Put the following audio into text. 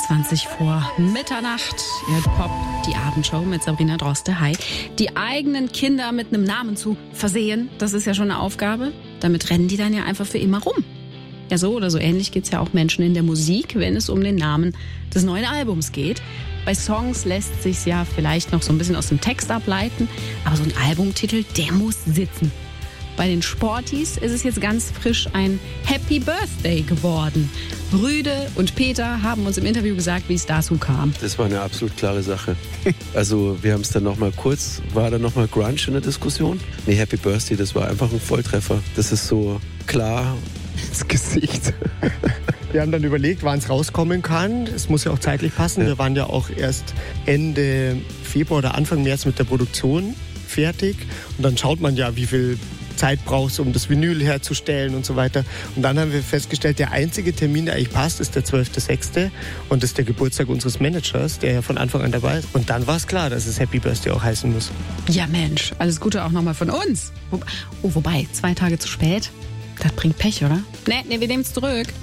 20 vor Mitternacht. Ihr hört Pop, die Abendshow mit Sabrina Droste. Hi. Die eigenen Kinder mit einem Namen zu versehen, das ist ja schon eine Aufgabe. Damit rennen die dann ja einfach für immer rum. Ja, so oder so ähnlich geht's ja auch Menschen in der Musik, wenn es um den Namen des neuen Albums geht. Bei Songs lässt sich's ja vielleicht noch so ein bisschen aus dem Text ableiten, aber so ein Albumtitel, der muss sitzen. Bei den Sporties ist es jetzt ganz frisch ein Happy Birthday geworden. Rüde und Peter haben uns im Interview gesagt, wie es dazu kam. Das war eine absolut klare Sache. Also wir haben es dann nochmal kurz, war dann nochmal Grunge in der Diskussion? Nee, Happy Birthday, das war einfach ein Volltreffer. Das ist so klar. Das Gesicht. Wir haben dann überlegt, wann es rauskommen kann. Es muss ja auch zeitlich passen. Ja. Wir waren ja auch erst Ende Februar oder Anfang März mit der Produktion fertig. Und dann schaut man ja, wie viel Zeit braucht es, um das Vinyl herzustellen und so weiter. Und dann haben wir festgestellt, der einzige Termin, der eigentlich passt, ist der 12.06. Und das ist der Geburtstag unseres Managers, der ja von Anfang an dabei ist. Und dann war es klar, dass es Happy Birthday auch heißen muss. Ja Mensch, alles Gute auch nochmal von uns. Wobei, 2 Tage zu spät, das bringt Pech, oder? Nee, wir nehmen es zurück.